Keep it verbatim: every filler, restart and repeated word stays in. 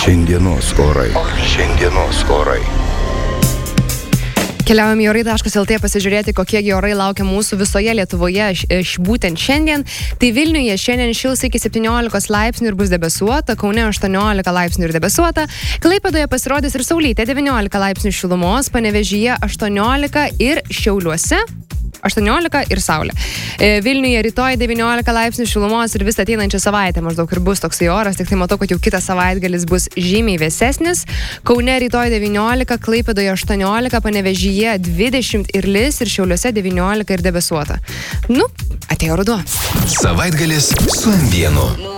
Šiandienos orai. Šiandienos orai. Keliaujame į orai taškas el tė pasižiūrėti, kokiegi orai laukia mūsų visoje Lietuvoje š, būtent šiandien. Tai Vilniuje šiandien šils iki septyniolikos laipsnių ir bus debesuota, Kaune aštuoniolika laipsnių ir debesuota, Klaipėdoje pasirodys ir saulytė devyniolika laipsnių šilumos, Panevėžyje aštuoniolika ir Šiauliuose aštuoniolika ir saulė. Vilniuje rytoj devyniolika laipsnių šilumos ir visą ateinančią savaitę maždaug ir bus toksai oras, tik tai matau, kad jau kitas savaitgalis bus žymiai vėsesnis. Kaune rytoj devyniolika, Klaipėdoje aštuoniolika, Panevėžyje dvidešimt ir lis ir Šiauliuose devyniolika ir debesuota. Nu, atėjo ruduo. Savaitgalis su M vienu.